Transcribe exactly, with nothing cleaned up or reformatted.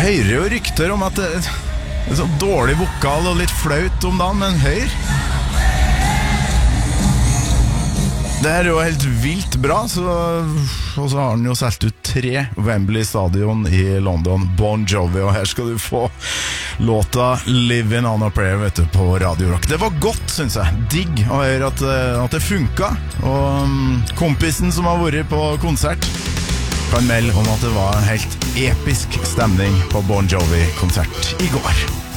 hører jo rykter om at det er så dårlig vokal og litt flaut om dagen, men hør. Det er jo helt vilt bra, så, og så har han jo solgt ut tre Wembley Stadion i London, Bon Jovi, og her skal du få låta Living on a Prayer, vet du, på Radio Rock. Det var godt, synes jeg. Digg å høre at, at det funket, og um, kompisen som har vært på konsert kan melde om at det var en helt episk stemning på Bon Jovi-konsert i går.